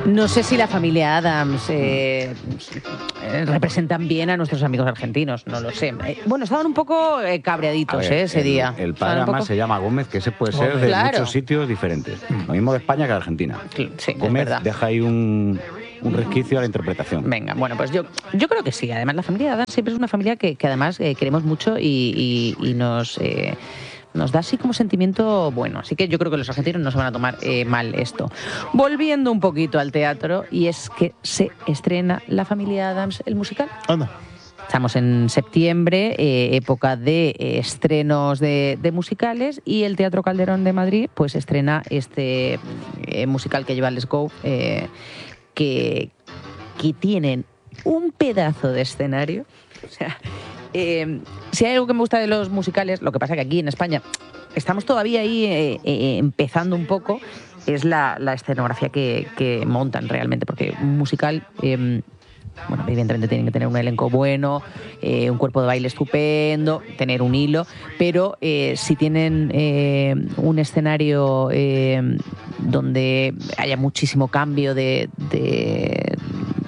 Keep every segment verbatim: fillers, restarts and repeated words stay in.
No sé si la familia Addams eh, representan bien a nuestros amigos argentinos, no lo sé. Eh, bueno, estaban un poco eh, cabreaditos ver, eh, ese el, día. El padre además poco... se llama Gómez, que ese puede ser Gómez. de claro. muchos sitios diferentes. Lo mismo de España que de Argentina. Sí, Gómez deja ahí un... un resquicio a la interpretación. Venga, bueno, pues yo, yo creo que sí. Además, la familia Addams siempre es una familia que, que además eh, queremos mucho y, y, y nos, eh, nos da así como sentimiento bueno. Así que yo creo que los argentinos no se van a tomar eh, mal esto. Volviendo un poquito al teatro, y es que se estrena La familia Addams, el musical. Anda. Estamos en septiembre, eh, época de eh, estrenos de, de musicales, y el Teatro Calderón de Madrid pues estrena este eh, musical que lleva Let's Go, eh, que, que tienen un pedazo de escenario. O sea, eh, si hay algo que me gusta de los musicales, lo que pasa que aquí en España estamos todavía ahí eh, eh, empezando un poco, es la, la escenografía que, que montan realmente, porque un musical... Eh, Bueno, evidentemente tienen que tener un elenco bueno, eh, un cuerpo de baile estupendo, tener un hilo, pero eh, si tienen eh, un escenario eh, donde haya muchísimo cambio de, de,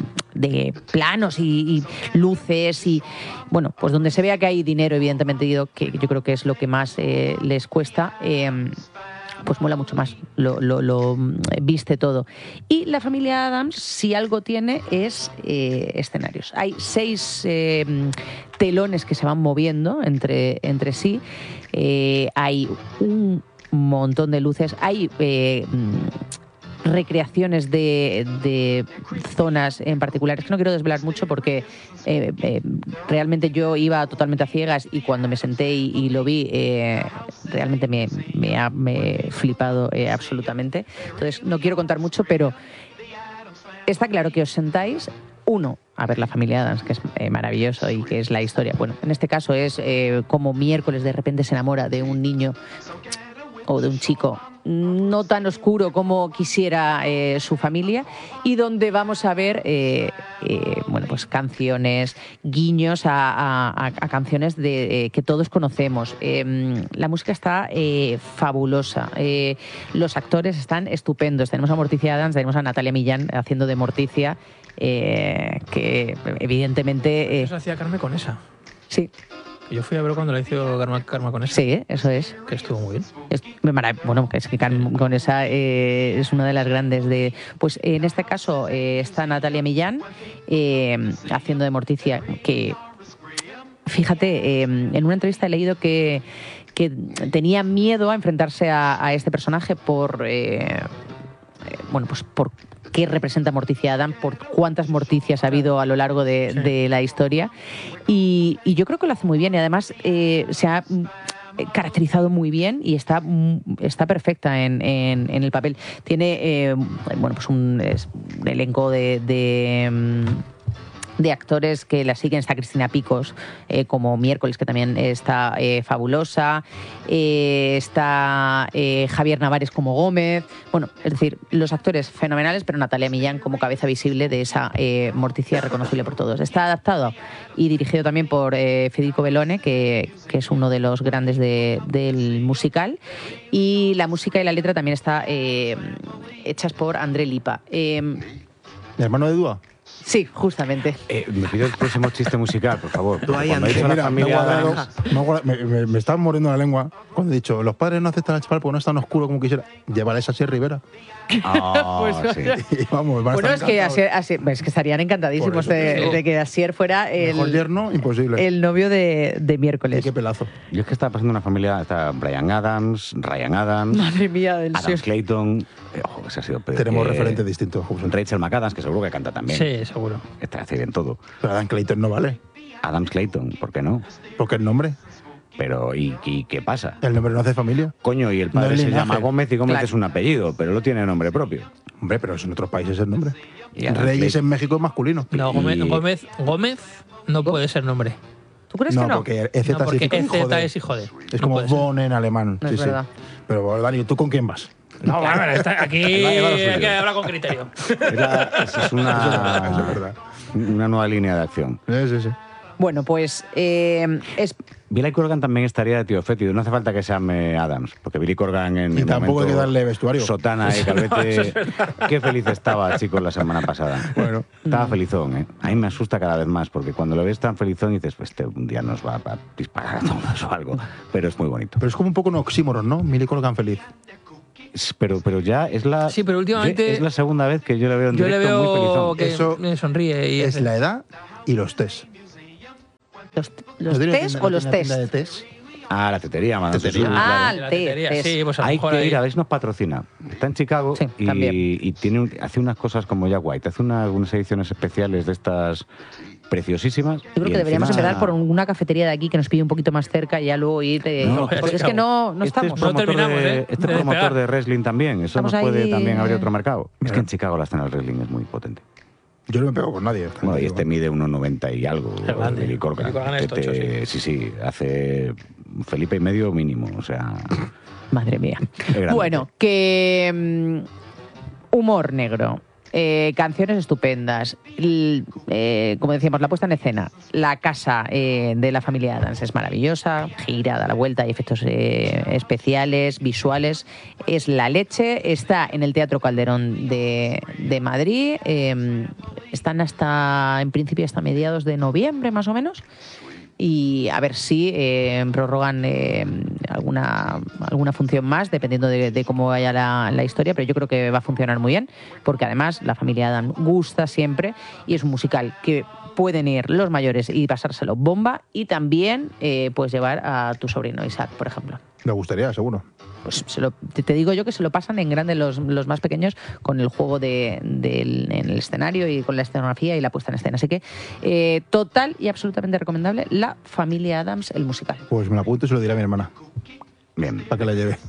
de planos y, y luces y, bueno, pues donde se vea que hay dinero, evidentemente, que yo creo que es lo que más eh, les cuesta, eh, pues mola mucho más, lo, lo, lo viste todo. Y la familia Addams, si algo tiene, es eh, escenarios. Hay seis eh, telones que se van moviendo entre, entre sí. Eh, hay un montón de luces. Hay... Eh, recreaciones de, de zonas en particulares, que no quiero desvelar mucho porque eh, eh, realmente yo iba totalmente a ciegas y cuando me senté y, y lo vi eh, realmente me, me ha me he flipado eh, absolutamente. Entonces no quiero contar mucho, pero está claro que os sentáis, uno, a ver la familia Addams, que es eh, maravilloso y que es la historia. Bueno, en este caso es eh, como Miércoles de repente se enamora de un niño o de un chico no tan oscuro como quisiera eh, su familia, y donde vamos a ver eh, eh, bueno, pues canciones, guiños a, a, a canciones de, eh, que todos conocemos. Eh, la música está eh, fabulosa, eh, los actores están estupendos. Tenemos a Morticia Addams, tenemos a Natalia Millán haciendo de Morticia, eh, que evidentemente... Eh, Eso hacía Carmen Conesa. Sí. Yo fui a verlo cuando la hizo Karma, Karma Conesa. Sí, eso es. Que estuvo muy bien. Es, bueno, es que Karma Conesa eh, es una de las grandes de... Pues en este caso eh, está Natalia Millán eh, haciendo de Morticia, que fíjate, eh, en una entrevista he leído que, que tenía miedo a enfrentarse a, a este personaje por... Eh, bueno, pues por qué representa Morticia Addams, por cuántas Morticias ha habido a lo largo de, sí. de la historia, y, y yo creo que lo hace muy bien, y además eh, se ha caracterizado muy bien y está, está perfecta en, en, en el papel. Tiene eh, bueno, pues un, es, un elenco de... de de actores que la siguen. Está Cristina Picos eh, como Miércoles, que también está eh, fabulosa, eh, está eh, Javier Navares como Gómez. Bueno, es decir, los actores fenomenales, pero Natalia Millán como cabeza visible de esa eh, Morticia reconocible por todos. Está adaptado y dirigido también por eh, Federico Bellone, que, que es uno de los grandes de, del musical, y la música y la letra también está eh, hechas por André Lipa. Eh, ¿El hermano de Dúa? Sí, justamente. Eh, me pido el próximo chiste musical, por favor. Tú ahí, Andrés, mira, la familia me, guardado, me, guardado, me, me, me estaba muriendo la lengua cuando he dicho, los padres no aceptan a Chapal porque no es tan oscuro como quisiera. Llévales a Asier Rivera. Oh, pues, sí. Y vamos, van bueno, a es que, Asier, Asier, es que estarían encantadísimos de, de que Asier fuera el, mejor yerno, imposible. el novio de, de Miércoles. Y qué pelazo. Yo es que estaba pasando una familia, está Bryan Adams, Ryan Adams, Madre mía del Adam Dios. Clayton. Eh, ojo, que se ha sido peor. Tenemos que referentes distintos. Rachel McAdams, que seguro que canta también. Sí, seguro. Está hace bien todo. Pero Adam Clayton no vale. Adam Clayton, ¿por qué no? Porque el nombre. Pero, ¿y, y qué pasa? El nombre no hace familia. Coño, y el padre no se linaje. llama Gómez y Gómez Claro. es un apellido, pero no tiene nombre propio. Hombre, pero eso en otros países es el nombre. Y Adam Reyes Clayton- en México es masculino. No, Gómez, Y- Gómez, Gómez no puede ser nombre. ¿Tú crees no, que no? porque E Z No, porque significa hijo E Z de. es hijo de. Es No como puede ser. Von en alemán. No sí, es sí. verdad. Pero, Dani, ¿tú con quién vas? No, bueno, está aquí Va a llevar lo suyo. hay que hablar con criterio. Es, la- es- es Eso es una, verdad. una nueva línea de acción. Sí, sí, sí. Bueno, pues eh, es... Billy Corgan también estaría de tío fétido. No hace falta que se llame Adams, porque Billy Corgan en Y el tampoco hay que momento darle vestuario. sotana y calvete. Qué feliz estaba, chicos, la semana pasada. Bueno. Estaba felizón, ¿eh? A mí me asusta cada vez más, porque cuando lo ves tan felizón dices, pues este un día nos va a disparar a todos o algo. Pero es muy bonito. Pero es como un poco un oxímoron, ¿no? Billy Corgan feliz. Pero, pero ya es la... Sí, pero últimamente- Es la segunda vez que yo le veo en Yo le directo muy veo felizón. que Eso me sonríe. Y Es hace- la edad y los test. ¿Los, los ¿No tiene test tienda- o los tienda- test? tienda de test? Ah, la tetería, Madame Tetería. Jesús, Ah, claro. el La test, tetería, test. sí, pues a lo Hay mejor que ahí- ir, a ver, nos patrocina. Está en Chicago Sí, y, también. y tiene un- hace unas cosas como Jack White, hace una- unas ediciones especiales de estas preciosísimas. Yo creo y que deberíamos encima- empezar por una cafetería de aquí que nos pille un poquito más cerca y ya luego ir... eh, No, porque es es que no, no Este es estamos. No promotor, terminamos, de, ¿eh? este es de promotor despegar. de wrestling también. Eso Estamos nos puede ahí, también abrir eh. otro mercado. Es que en Chicago la escena del wrestling es muy potente. Yo no me pego con nadie. Bueno, y este mide uno noventa y algo. Es grande. Billy Corgan. Billy Corgan es Este tocho, te- sí, sí, hace Felipe y medio mínimo. O sea, Madre mía. grande. Bueno, que mm, humor negro, eh, canciones estupendas, l- eh, como decíamos, la puesta en escena, la casa eh, de la familia Addams es maravillosa, girada a la vuelta, hay efectos eh, especiales, visuales, es la leche, está en el Teatro Calderón de, de Madrid, eh, están hasta, en principio, hasta mediados de noviembre más o menos. Y a ver si eh, prorrogan eh, alguna, alguna función más, dependiendo de, de cómo vaya la, la historia, pero yo creo que va a funcionar muy bien, porque además la familia Adam gusta siempre y es un musical que pueden ir los mayores y pasárselo bomba, y también eh, puedes llevar a tu sobrino Isaac, por ejemplo. Me gustaría, seguro. Pues se lo- te, te digo yo que se lo pasan en grande los, los más pequeños con el juego de, del- en el escenario y con la escenografía y la puesta en escena. Así que eh, total y absolutamente recomendable La Familia Addams, el musical. Pues me la apunto y se lo diré a mi hermana, bien. para que la lleve.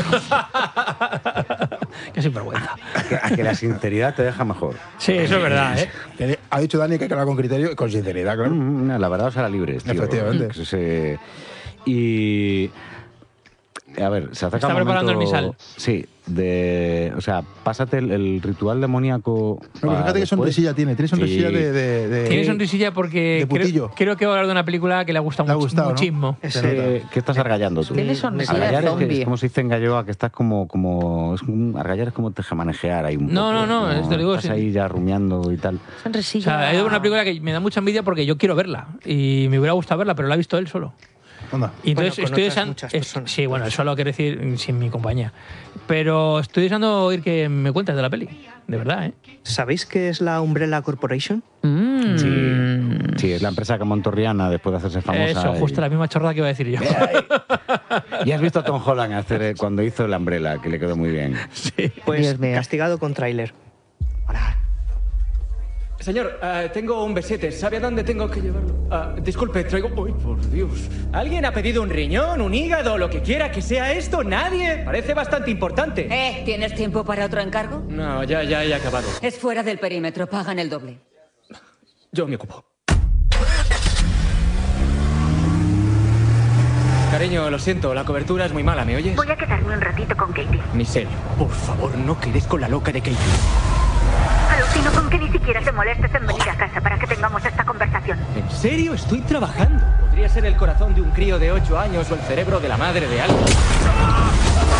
Qué sinvergüenza. A que, a que la sinceridad te deja mejor. Sí, eso es verdad, ¿eh? Que Ha dicho Dani que hay que hablar con criterio y con sinceridad, claro. Mm, no, la verdad os hará libres, tío. Efectivamente. Que se- Y... A ver, se acerca Está un preparando momento- el misal. Sí, de... O sea, pásate el, el ritual demoníaco... No, pero para fíjate qué después. sonrisilla tiene. Tiene sonrisilla Sí. de, de, de- Tiene sonrisilla porque de putillo. creo, creo que va a hablar de una película que le ha gustado Le ha much- gustado, ¿no? muchísimo. Ese- ¿Qué estás argallando tú? Tiene sonrisilla de Argallar es, que- zombie. es como se dice en Galloa, que estás como... como es un, argallar es como tejemanejear ahí un No, poco. no, no, como es- te lo digo, Estás sí. ahí ya rumiando y tal. O Sonrisilla. sea, es una película que me da mucha envidia porque yo quiero verla y me hubiera gustado verla, pero la ha visto él solo. Anda. Y entonces Bueno, con estoy otras deseando. muchas es- personas. sí, bueno, eso lo quiero decir sin mi compañía. Pero estoy deseando oír que me cuentes de la peli. De verdad, ¿eh? ¿Sabéis qué es la Umbrella Corporation? Mm. Sí, sí, es la empresa que montó Rihanna después de hacerse famosa. Eso, y- justo la misma chorrada que iba a decir yo. Y has visto a Tom Holland hacer eh, cuando hizo el Umbrella, que le quedó muy bien. Sí. Pues Dios mío. castigado con tráiler. Señor, eh, tengo un besete. ¿Sabe a dónde tengo que llevarlo? Ah, disculpe, traigo... ¡Uy, por Dios! ¿Alguien ha pedido un riñón, un hígado, lo que quiera que sea esto? ¿Nadie? Parece bastante importante. Eh, ¿tienes tiempo para otro encargo? No, ya, ya he acabado. Es fuera del perímetro, pagan el doble. Yo me ocupo. Cariño, lo siento, la cobertura es muy mala, ¿me oyes? Voy a quedarme un ratito con Katie. Miseria. Por favor, no quedes con la loca de Katie. Alucino con que ni siquiera te molestes en venir a casa para que tengamos esta conversación. ¿En serio? Estoy trabajando. Podría ser el corazón de un crío de ocho años o el cerebro de la madre de alguien.